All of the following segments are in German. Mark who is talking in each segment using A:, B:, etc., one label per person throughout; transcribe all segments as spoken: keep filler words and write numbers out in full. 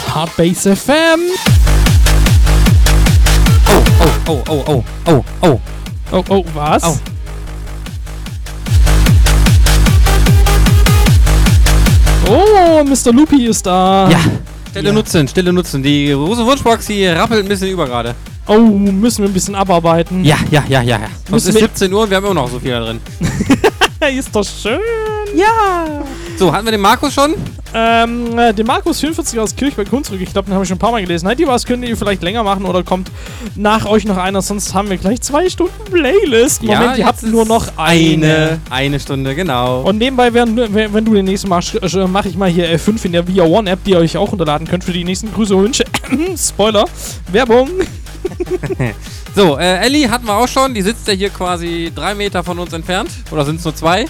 A: Hardbase F M.
B: Oh, oh, oh, oh, oh, oh.
A: Oh, oh, was?
B: Oh.
A: Oh, Mister Loopy ist da.
B: Ja. Stille
A: Ja.
B: nutzen, Stille nutzen. Die große Wunschbox, die rappelt ein bisschen über gerade.
A: Oh, müssen wir ein bisschen abarbeiten.
B: Ja, ja, ja, ja. Es
A: Müssen
B: ist
A: wir-
B: siebzehn Uhr und wir haben immer noch so viel da drin.
A: Ist doch schön.
B: Ja. So, hatten wir den Markus schon?
A: Ähm, äh, den Markus vierundvierzig aus Kirchberg Hunsrück, ich glaube, den habe ich schon ein paar Mal gelesen. Halt, die was könnt ihr vielleicht länger machen oder kommt nach euch noch einer, sonst haben wir gleich zwei Stunden Playlist. Moment, ihr habt
B: jetzt
A: nur noch eine.
B: Eine, eine Stunde, genau.
A: Und nebenbei, wenn, wenn wenn du den nächsten machst, äh, mache ich mal hier F fünf in der V R One App, die ihr euch auch runterladen könnt für die nächsten Grüße und Wünsche. Spoiler. Werbung.
B: So, äh, Ellie hatten wir auch schon. Die sitzt ja hier quasi drei Meter von uns entfernt. Oder sind es nur zwei?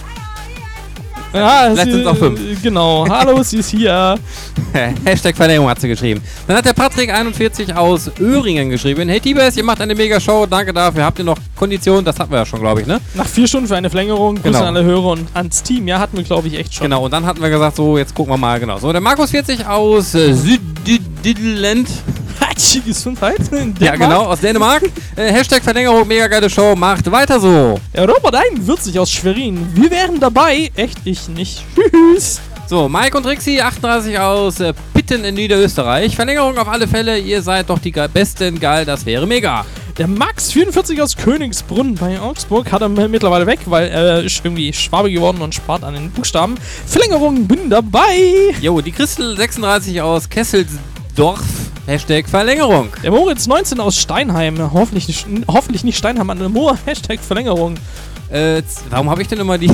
A: Ja,
B: Vielleicht
A: sie-
B: sind's auch fünf.
A: Genau. Hallo, sie ist hier.
B: Hashtag Verlängerung hat sie geschrieben. Dann hat der Patrick einundvierzig aus Öhringen geschrieben. Hey T-Bass, ihr macht eine mega Show. Danke dafür. Habt ihr noch Konditionen? Das hatten wir ja schon, glaube ich, ne?
A: Nach vier Stunden für eine Verlängerung. Grüße
B: Genau.
A: an alle Hörer und ans Team. Ja, hatten wir, glaube ich, echt schon.
B: Genau, und dann hatten wir gesagt, so, jetzt gucken wir mal, genau. So, der Markus vierzig aus äh, Süddiddland.
A: Gesundheit.
B: Ja, genau, aus Dänemark. äh, Hashtag Verlängerung, mega geile Show. Macht weiter so.
A: Ja, Robert einundvierzig aus Schwerin. Wir wären dabei. Echt, ich nicht. Tschüss.
B: So, Mike und Rixi, achtunddreißig aus äh, Pitten in Niederösterreich. Verlängerung auf alle Fälle. Ihr seid doch die ge besten. Geil, das wäre mega.
A: Der Max vierundvierzig aus Königsbrunn bei Augsburg hat er m- mittlerweile weg, weil er ist irgendwie Schwabe geworden und spart an den Buchstaben. Verlängerung, bin dabei.
B: Jo, die Christel sechsunddreißig aus Kesselsdorf. Hashtag Verlängerung.
A: Der Moritz neunzehn aus Steinheim. Hoffentlich nicht, hoffentlich nicht Steinheim an der Moor. Hashtag Verlängerung.
B: Äh, z- warum habe ich denn immer die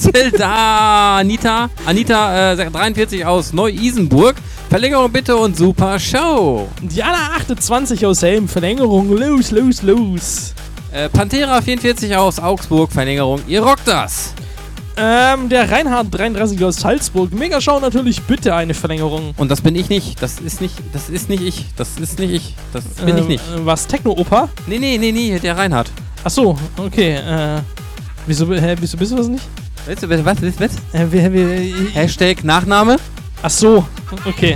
B: Zelda Anita? Anita äh, dreiundvierzig aus Neu-Isenburg. Verlängerung bitte und super Show.
A: Diana achtundzwanzig aus Helm. Verlängerung, los, los, los.
B: Äh, Pantera vierundvierzig aus Augsburg. Verlängerung, ihr rockt das.
A: Ähm, der Reinhard dreiunddreißig aus Salzburg. Megashow natürlich bitte eine Verlängerung.
B: Und das bin ich nicht. Das ist nicht, das ist nicht ich. Das ist nicht ich. Das bin ich
A: Ähm,
B: nicht.
A: äh, Was, Techno-Opa?
B: Nee, nee, nee, nee, der Reinhard.
A: Achso, okay. Äh, wieso, hä, wieso bist du das nicht?
B: Weißt du, was, was, was? was?
A: Äh, wer, wer,
B: Hashtag Nachname?
A: Achso, okay.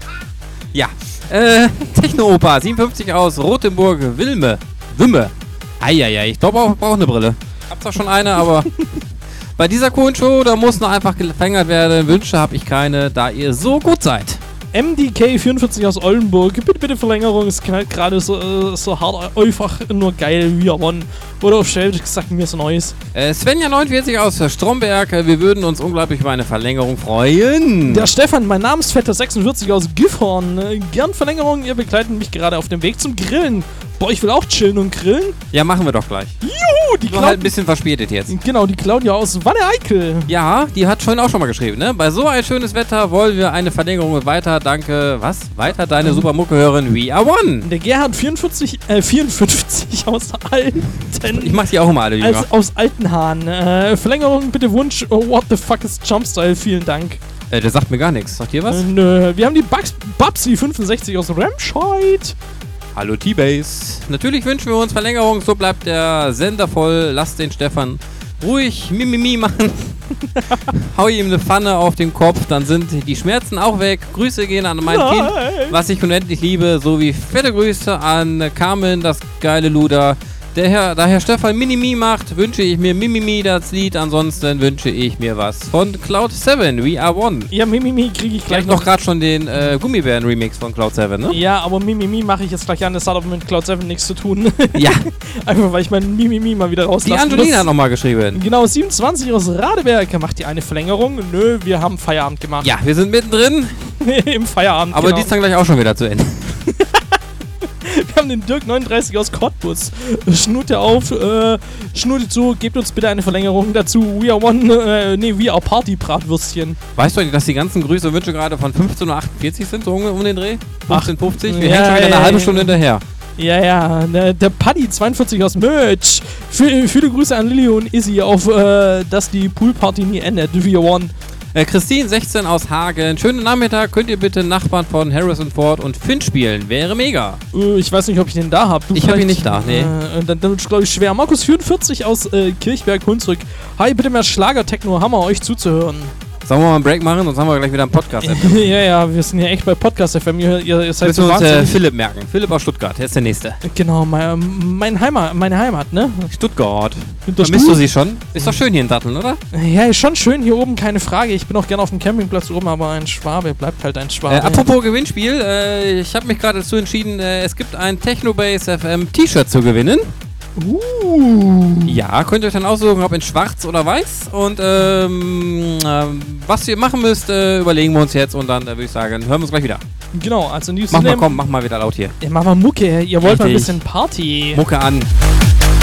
B: Ja. Äh, Techno-Opa siebenundfünfzig aus Rothenburg, Wilme. Wimme. Eieiei, ich glaube, ich brauche eine Brille. Hab zwar schon eine, aber bei dieser coolen Show, da muss noch einfach gefängert werden. Wünsche habe ich keine, da ihr so gut seid.
A: M D K vierundvierzig aus Oldenburg. Bitte, bitte Verlängerung. Es knallt gerade so, äh, so hart, einfach nur geil wie One. Oder auf Stelle gesagt, mir so Neues.
B: Äh, Svenja neunundvierzig aus Stromberg, äh, wir würden uns unglaublich über eine Verlängerung freuen.
A: Der Stefan, mein Namensvetter sechsundvierzig aus Gifhorn. Äh, gern Verlängerung, ihr begleitet mich gerade auf dem Weg zum Grillen. Boah, ich will auch chillen und grillen.
B: Ja, machen wir doch gleich.
A: Juhu, die
B: Nur halt ein
A: Claudia.
B: bisschen verspätet jetzt.
A: Genau, die Claudia aus Wanne-Eickel.
B: Ja, die hat vorhin auch schon mal geschrieben, ne? Bei so ein schönes Wetter wollen wir eine Verlängerung und weiter, danke, was? Weiter deine super Mucke hören, we are one.
A: Der Gerhard vierundvierzig, äh, vierundfünfzig aus Alten.
B: Ich mach die auch immer alle jünger.
A: Als aus Altenhahn. Äh, Verlängerung, bitte Wunsch. Oh, what the fuck is Jumpstyle? Vielen Dank.
B: Äh, der sagt mir gar nichts. Sagt ihr was?
A: Äh, nö. Wir haben die Bugs, Babsi fünfundsechzig aus Remscheid.
B: Hallo T-Base. Natürlich wünschen wir uns Verlängerung, so bleibt der Sender voll. Lasst den Stefan ruhig Mimimi machen. Hau ihm eine Pfanne auf den Kopf, dann sind die Schmerzen auch weg. Grüße gehen an mein
A: Nein.
B: Kind, was ich unendlich liebe, sowie fette Grüße an Carmen, das geile Luder. Der Herr, da Herr Stefan Minimi macht, wünsche ich mir Mimimi das Lied, ansonsten wünsche ich mir was von Cloud seven, We Are One.
A: Ja, Mimimi kriege ich
B: Ich
A: gleich
B: hab noch gerade schon den äh, Gummibären-Remix von Cloud seven, ne?
A: Ja, aber Mimimi mache ich jetzt gleich an. Das hat aber mit Cloud seven nichts zu tun.
B: Ja.
A: Einfach weil ich mein Mimimi mal wieder
B: Die
A: rauslassen
B: Angelina
A: muss.
B: hat nochmal geschrieben.
A: Genau, siebenundzwanzig aus Radeberg. Macht ihr eine Verlängerung? Nö, wir haben Feierabend gemacht.
B: Ja, wir sind mittendrin,
A: Im Feierabend,
B: aber
A: genau.
B: die ist dann gleich auch schon wieder zu Ende.
A: Wir haben den Dirk neununddreißig aus Cottbus. Schnut ihr auf, äh, schnutet zu, gebt uns bitte eine Verlängerung dazu. We are one, äh, nee, we are Party Bratwürstchen.
B: Weißt du eigentlich, dass die ganzen Grüße und Wünsche gerade von fünfzehn Uhr achtundvierzig sind, so um, um den Dreh? fünfzehn Uhr fünfzig? Wir
A: ja,
B: hängen schon wieder
A: ja,
B: eine halbe
A: ja,
B: Stunde
A: ja.
B: hinterher.
A: Ja, ja, der, der Paddy zweiundvierzig aus Mötsch. Viele, viele Grüße an Lilly und Izzy auf, äh, dass die Poolparty nie endet. We are one.
B: Äh, Christine sechzehn aus Hagen. Schönen Nachmittag. Könnt ihr bitte Nachbarn von Harrison Ford und Finn spielen? Wäre mega.
A: Äh, ich weiß nicht, ob ich den da habe.
B: Ich hab ihn nicht da, nee.
A: Äh, dann dann ist glaube ich schwer. Markus vierundvierzig aus äh, Kirchberg Hunsrück. Hi, bitte mehr Schlager-Techno. Hammer, euch zuzuhören.
B: Sollen wir mal einen Break machen, sonst haben wir gleich wieder einen Podcast.
A: Ja, ja, wir sind ja echt bei Podcast F M. Ihr, ihr seid
B: Müssen
A: so
B: wir uns äh,
A: wahnsinnig.
B: Philipp merken. Philipp aus Stuttgart, der ist der Nächste.
A: Genau, mein, mein Heimat, meine Heimat, ne?
B: Stuttgart.
A: Das
B: Vermisst du sie schon? Ist doch schön hier in Datteln, oder?
A: Ja, ist schon schön hier oben, keine Frage. Ich bin auch gerne auf dem Campingplatz oben, aber ein Schwabe bleibt halt ein Schwabe.
B: Äh, apropos Gewinnspiel, äh, ich habe mich gerade dazu entschieden, äh, es gibt ein Technobase F M T-Shirt zu gewinnen.
A: Uh.
B: Ja, könnt ihr euch dann aussuchen, ob in schwarz oder weiß. Und ähm, ähm, was ihr machen müsst, äh, überlegen wir uns jetzt und dann äh, würde ich sagen, hören wir uns gleich wieder.
A: Genau, also in diesem
B: Mach mal,
A: Sinne-
B: komm, mach mal wieder laut hier.
A: Ja, mach mal Mucke, ihr wollt mal ein
B: Richtig.
A: bisschen Party.
B: Mucke an.